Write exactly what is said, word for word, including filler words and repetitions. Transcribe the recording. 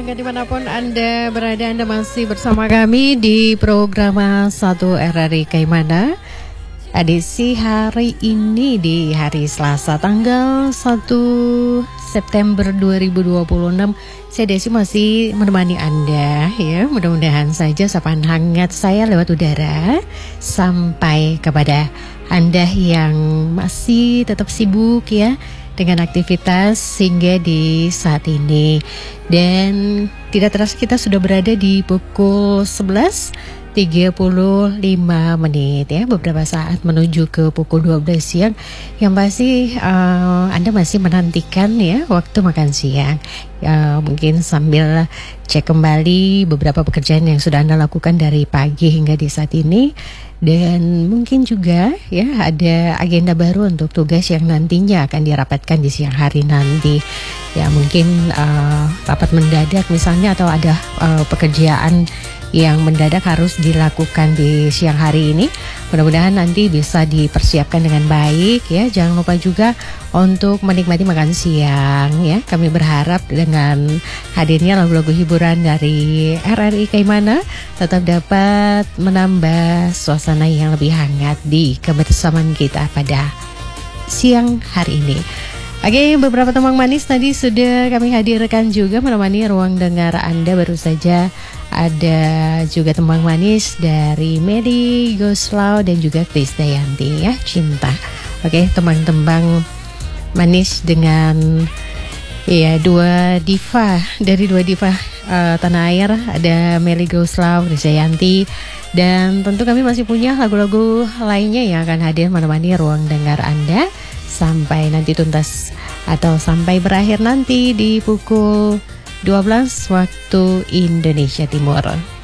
pendengar dimanapun Anda berada, Anda masih bersama kami di program satu R R I Kaimana. Edisi hari ini di hari Selasa tanggal satu September dua ribu dua puluh enam. Saya Desi masih menemani Anda ya. Mudah-mudahan saja sapaan hangat saya lewat udara sampai kepada Anda yang masih tetap sibuk ya dengan aktivitas hingga di saat ini. Dan tidak terasa kita sudah berada di pukul sebelas tiga puluh lima menit ya, beberapa saat menuju ke pukul dua belas siang. Yang pasti uh, Anda masih menantikan ya waktu makan siang. Uh, mungkin sambil cek kembali beberapa pekerjaan yang sudah Anda lakukan dari pagi hingga di saat ini. Dan mungkin juga ya ada agenda baru untuk tugas yang nantinya akan dirapatkan di siang hari nanti. Ya mungkin uh, rapat mendadak misalnya, atau ada uh, pekerjaan yang mendadak harus dilakukan di siang hari ini. Mudah-mudahan nanti bisa dipersiapkan dengan baik ya. Jangan lupa juga untuk menikmati makan siang ya. Kami berharap dengan hadirnya lagu-lagu hiburan dari R R I Kaimana tetap dapat menambah suasana yang lebih hangat di kebersamaan kita pada siang hari ini. Oke, beberapa tembang manis tadi sudah kami hadirkan juga menemani ruang dengar Anda. Baru saja ada juga tembang manis dari Melly Goeslaw dan juga Krisdayanti ya, Cinta. Oke, tembang-tembang manis dengan ya dua diva dari dua diva uh, tanah air, ada Melly Goeslaw, Krisdayanti, dan tentu kami masih punya lagu-lagu lainnya yang akan hadir menemani ruang dengar Anda sampai nanti tuntas atau sampai berakhir nanti di pukul dua belas waktu Indonesia Timur.